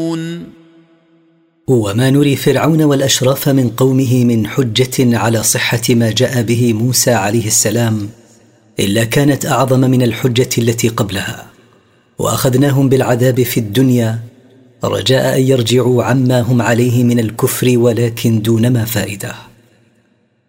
وما نري فرعون والأشراف من قومه من حجة على صحة ما جاء به موسى عليه السلام إلا كانت أعظم من الحجة التي قبلها، وأخذناهم بالعذاب في الدنيا رجاء أن يرجعوا عما هم عليه من الكفر، ولكن دون ما فائدة.